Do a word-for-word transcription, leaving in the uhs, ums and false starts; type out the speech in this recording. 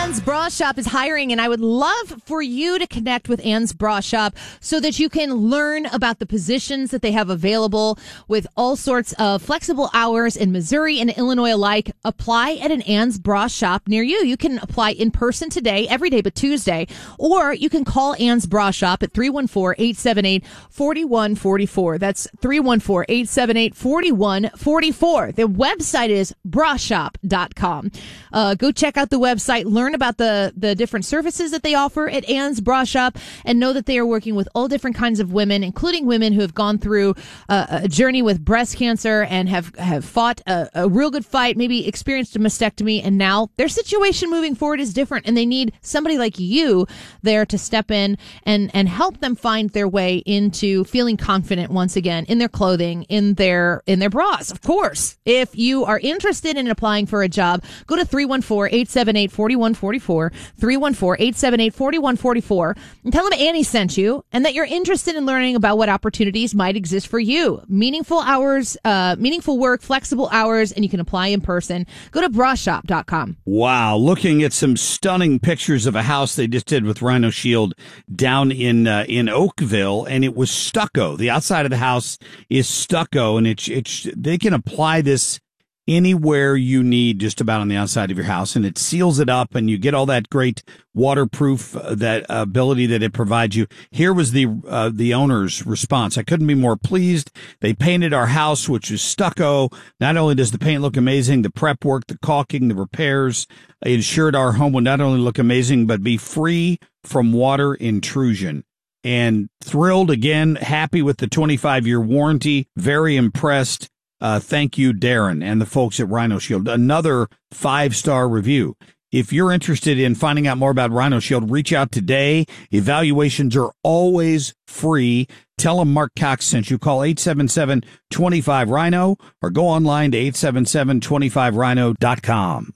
Ann's Bra Shop is hiring, and I would love for you to connect with Ann's Bra Shop so that you can learn about the positions that they have available with all sorts of flexible hours in Missouri and Illinois alike. Apply at an Ann's Bra Shop near you. You can apply in person today, every day but Tuesday, or you can call Ann's Bra Shop at three one four, eight seven eight, four one four four. That's three one four, eight seven eight, four one four four. The website is bra shop dot com. Uh, go check out the website, learn about the, the different services that they offer at Ann's Bra Shop, and know that they are working with all different kinds of women, including women who have gone through uh, a journey with breast cancer and have, have fought a, a real good fight, maybe experienced a mastectomy, and now their situation moving forward is different, and they need somebody like you there to step in and, and help them find their way into feeling confident once again in their clothing, in their, in their bras. Of course, if you are interested in applying for a job, go to three one four, eight seven eight, four one four four, three one four, eight seven eight, four one four four, and tell them Annie sent you and that you're interested in learning about what opportunities might exist for you. Meaningful hours, uh, meaningful work, flexible hours, and you can apply in person. Go to bra shop dot com. Wow, looking at some stunning pictures of a house they just did with Rhino Shield down in uh, in Oakville, and it was stucco. The outside of the house is stucco, and it's it's they can apply this anywhere you need, just about on the outside of your house, and it seals it up, and you get all that great waterproof uh, that uh, ability that it provides you. Here was the uh, the owner's response. I couldn't be more pleased. They painted our house, which is stucco. Not only does the paint look amazing, the prep work, the caulking, the repairs ensured our home would not only look amazing, but be free from water intrusion. And thrilled again, happy with the twenty-five year warranty, very impressed. Uh, thank you, Darren, and the folks at Rhino Shield. Another five-star review. If you're interested in finding out more about Rhino Shield, reach out today. Evaluations are always free. Tell them Mark Cox sent you. Call eight seven seven, two five, Rhino or go online to eight seven seven, two five rhino dot com.